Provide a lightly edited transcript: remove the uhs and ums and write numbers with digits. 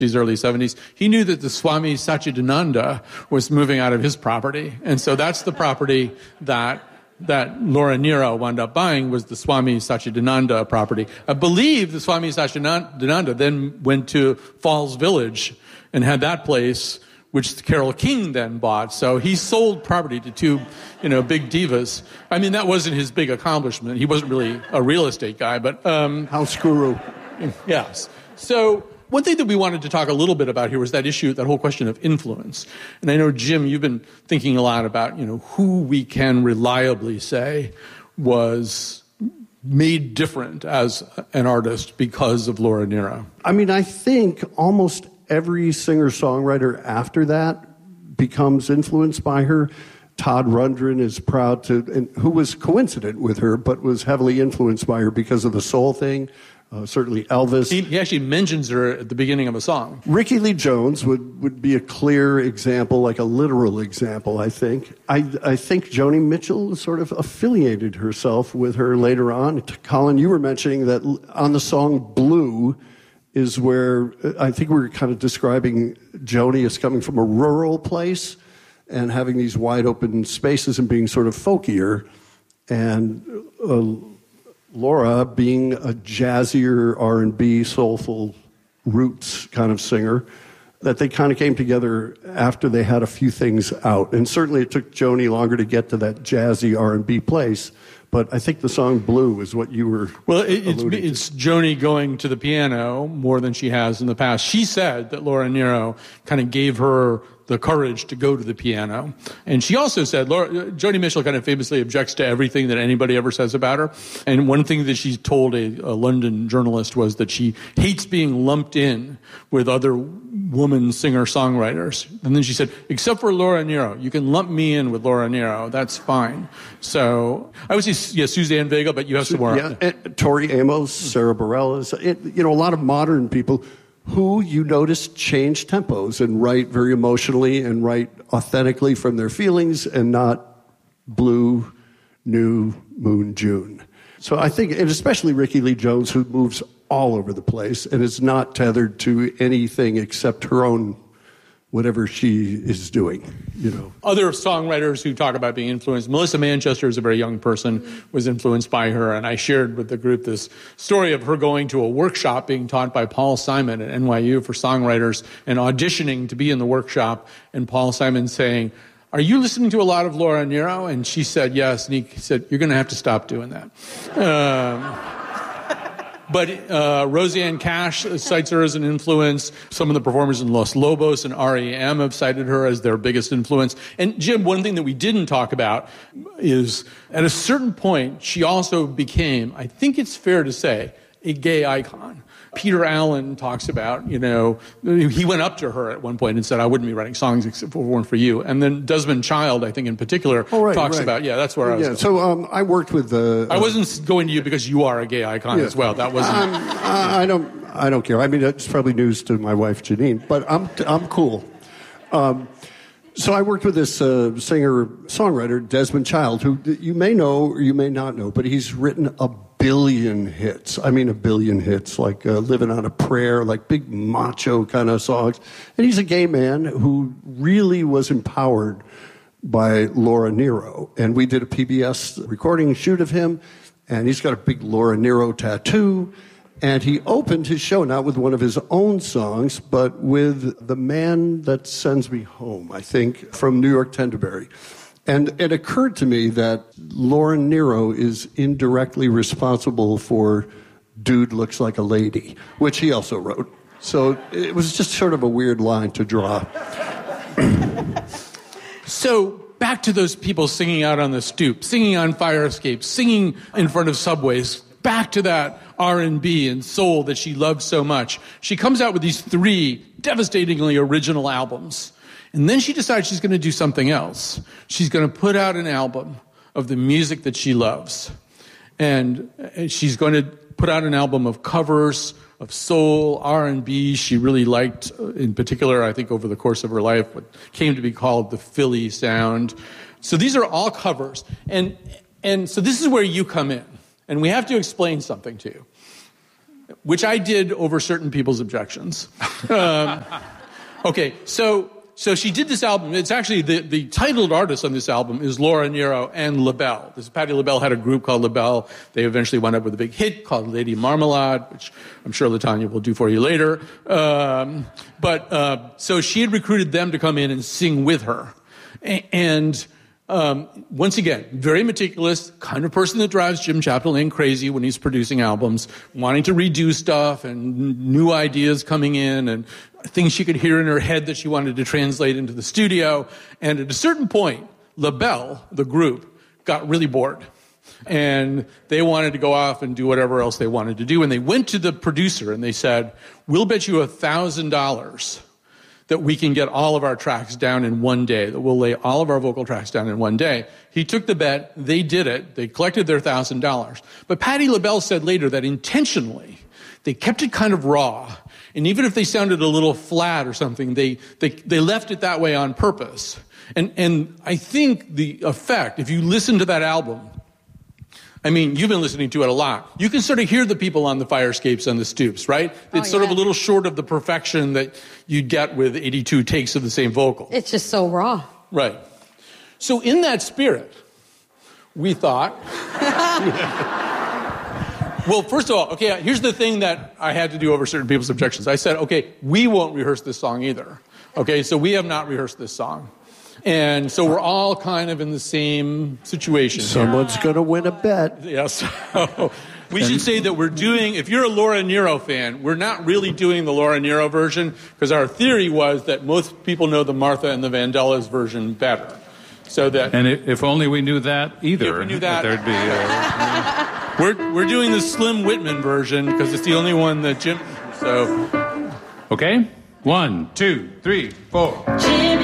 these early 70s, he knew that the Swami Satchidananda was moving out of his property. And so that's the property that Laura Nyro wound up buying, was the Swami Satchidananda property. I believe the Swami Satchidananda then went to Falls Village and had that place, which Carole King then bought. So he sold property to two, big divas. I mean, that wasn't his big accomplishment. He wasn't really a real estate guy, but... House guru. Yes. So one thing that we wanted to talk a little bit about here was that issue, that whole question of influence. And I know, Jim, you've been thinking a lot about, who we can reliably say was made different as an artist because of Laura Nyro. I mean, I think almost every singer-songwriter after that becomes influenced by her. Todd Rundgren is proud to, and who was coincident with her, but was heavily influenced by her because of the soul thing. Certainly Elvis. He actually mentions her at the beginning of a song. Rickie Lee Jones would be a clear example, like a literal example, I think. I think Joni Mitchell sort of affiliated herself with her later on. Colin, you were mentioning that on the song Blue is where I think we were kind of describing Joni as coming from a rural place and having these wide open spaces and being sort of folkier. And Laura being a jazzier R&B, soulful roots kind of singer, that they kind of came together after they had a few things out. And certainly it took Joni longer to get to that jazzy R&B place, but I think the song Blue is what you were it's Joni going to the piano more than she has in the past. She said that Laura Nyro kind of gave her the courage to go to the piano. And she also said, Joni Mitchell kind of famously objects to everything that anybody ever says about her. And one thing that she told a London journalist was that she hates being lumped in with other woman singer-songwriters. And then she said, except for Laura Nyro, you can lump me in with Laura Nyro. That's fine. So I would say, Suzanne Vega, but you have some more. Yeah, Tori Amos, Sarah Bareilles, a lot of modern people who you notice change tempos and write very emotionally and write authentically from their feelings and not Blue, New, Moon, June. So I think, and especially Rickie Lee Jones, who moves all over the place and is not tethered to anything except her own whatever she is doing, Other songwriters who talk about being influenced. Melissa Manchester is a very young person, was influenced by her, and I shared with the group this story of her going to a workshop being taught by Paul Simon at NYU for songwriters and auditioning to be in the workshop, and Paul Simon saying, "Are you listening to a lot of Laura Nyro?" And she said yes, and he said, "You're going to have to stop doing that." But Roseanne Cash cites her as an influence. Some of the performers in Los Lobos and R.E.M. have cited her as their biggest influence. And Jim, one thing that we didn't talk about is at a certain point, she also became, I think it's fair to say, a gay icon. Peter Allen talks about, he went up to her at one point and said, I wouldn't be writing songs if it weren't for you. And then Desmond Child, I think in particular, talks about, that's where I was. Yeah, so I worked with I wasn't going to you because you are a gay icon as well. That wasn't. I don't care. I mean, it's probably news to my wife, Janine, but I'm cool. So I worked with this singer-songwriter, Desmond Child, who you may know or you may not know, but he's written a billion hits. I mean, a billion hits, like Living on a Prayer, like big macho kind of songs. And he's a gay man who really was empowered by Laura Nyro. And we did a PBS recording shoot of him, and he's got a big Laura Nyro tattoo. And he opened his show not with one of his own songs, but with The Man That Sends Me Home, I think, from New York Tenderberry. And it occurred to me that Laura Nyro is indirectly responsible for Dude Looks Like a Lady, which he also wrote. So it was just sort of a weird line to draw. So back to those people singing out on the stoop, singing on fire escapes, singing in front of subways, back to that R&B and soul that she loved so much. She comes out with these 3 devastatingly original albums. And then she decides she's going to do something else. She's going to put out an album of the music that she loves. And she's going to put out an album of covers of soul, R&B. She really liked, in particular, I think over the course of her life, what came to be called the Philly sound. So these are all covers. And so this is where you come in. And we have to explain something to you. which I did over certain people's objections. Okay, so she did this album. It's actually the titled artist on this album is Laura Nyro and LaBelle. Patti LaBelle had a group called LaBelle. They eventually wound up with a big hit called Lady Marmalade, which I'm sure LaTanya will do for you later. So she had recruited them to come in and sing with her. And once again, very meticulous, kind of person that drives Jim Chamberlain crazy when he's producing albums, wanting to redo stuff and new ideas coming in and things she could hear in her head that she wanted to translate into the studio. And at a certain point, LaBelle, the group, got really bored. And they wanted to go off and do whatever else they wanted to do. And they went to the producer and they said, we'll bet you $1,000 that we can get all of our tracks down in one day, that we'll lay all of our vocal tracks down in one day. He took the bet. They did it. They collected their $1,000. But Patti LaBelle said later that intentionally, they kept it kind of raw. And even if they sounded a little flat or something, they left it that way on purpose. And I think the effect, if you listen to that album, I mean, you've been listening to it a lot. You can sort of hear the people on the Firescapes and the Stoops, right? It's sort of a little short of the perfection that you'd get with 82 takes of the same vocal. It's just so raw. Right. So in that spirit, we thought... Well, first of all, okay, here's the thing that I had to do over certain people's objections. I said, okay, we won't rehearse this song either. Okay, so we have not rehearsed this song. And so we're all kind of in the same situation. Someone's going to win a bet. Yes. So we should say that we're doing, if you're a Laura Nyro fan, we're not really doing the Laura Nyro version because our theory was that most people know the Martha and the Vandellas version better. So that, and if only we knew that either. If we knew that. There'd be we're doing the Slim Whitman version because it's the only one that Jim... So... Okay? 1, 2, 3, 4.